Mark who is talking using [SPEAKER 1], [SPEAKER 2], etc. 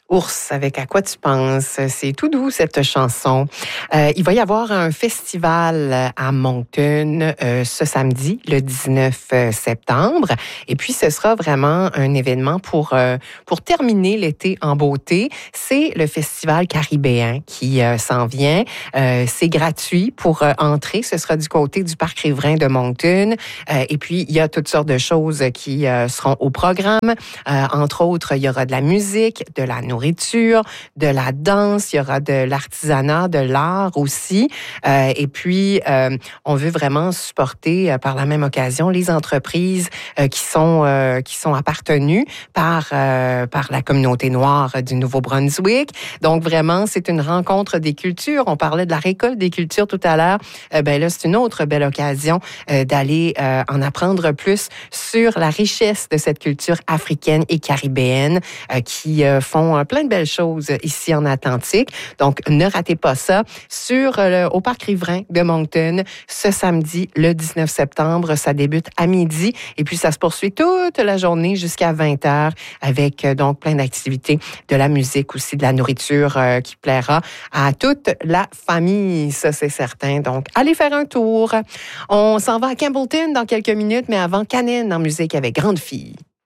[SPEAKER 1] Ours, avec À quoi tu penses? C'est tout doux, cette chanson. Il va y avoir un festival à Moncton ce samedi, le 19 septembre. Et puis, ce sera vraiment un événement pour terminer l'été en beauté. C'est le festival caribéen qui s'en vient. C'est gratuit pour entrer. Ce sera du côté du Parc Riverain de Moncton. Et puis, il y a toutes sortes de choses qui seront au programme. Entre autres, il y aura de la musique, de la nourriture, de la danse, il y aura de l'artisanat, de l'art aussi. Et puis, on veut vraiment supporter par la même occasion les entreprises qui sont appartenues par la communauté noire du Nouveau-Brunswick. Donc, vraiment, c'est une rencontre des cultures. On parlait de la récolte des cultures tout à l'heure. Ben là, c'est une autre belle occasion d'aller en apprendre plus sur la richesse de cette culture africaine et caribéenne qui font plein de belles choses ici en Atlantique. Donc, ne ratez pas ça au Parc Riverain de Moncton ce samedi, le 19 septembre. Ça débute à midi et puis ça se poursuit toute la journée jusqu'à 20h avec donc plein d'activités, de la musique aussi, de la nourriture qui plaira à toute la famille, ça c'est certain. Donc, allez faire un tour. On s'en va à Campbellton dans quelques minutes, mais avant, Canine en musique avec Grande Fille.